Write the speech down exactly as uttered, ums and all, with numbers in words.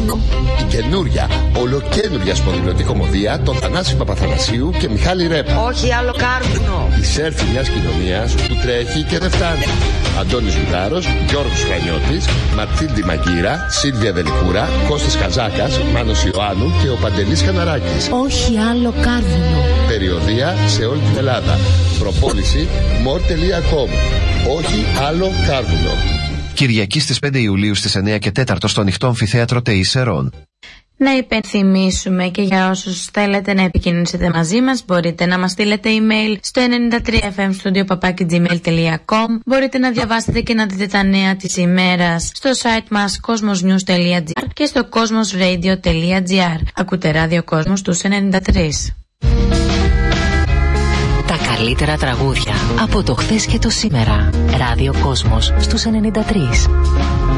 Κάρβουνο. Η καινούρια, ολοκαίνουρια σπονδυλωτή κομμωδία των Θανάση Παπαθανασίου και Μιχάλη Ρέπα. Όχι άλλο κάρβουνο. Η σέρφη μιας κοινωνίας που τρέχει και δεν φτάνει. Αντώνης Λουδάρος, Γιώργος Χρανιώτης, Μαρτίντη Μαγκύρα, Σίλβια Δελικούρα, Κώστας Καζάκας, Μάνος Ιωάννου και ο Παντελής Καναράκης. Όχι άλλο κάρβουνο. Περιοδεία σε όλη την Ελλάδα. Προπόληση more τελεία com. Όχι άλλο κάρβουνο. Κυριακή στις πέντε Ιουλίου στις εννιά και τέσσερα στο ανοιχτό αμφιθέατρο ΤΕΙ Σερών. Να υπενθυμίσουμε και για όσους θέλετε να επικοινωνήσετε μαζί μας, μπορείτε να μας στείλετε email στο ενενήντα τρία εφ εμ studio παπάκι τζιμέιλ τελεία κομ. Μπορείτε να διαβάσετε και να δείτε τα νέα της ημέρας στο site μας cosmosnews τελεία gr και στο cosmosradio τελεία gr. Ακούτε ράδιο Κόσμος στους ενενήντα τρία. Τα καλύτερα τραγούδια από το χθες και το σήμερα. Ράδιο Κόσμος στους ενενήντα τρία.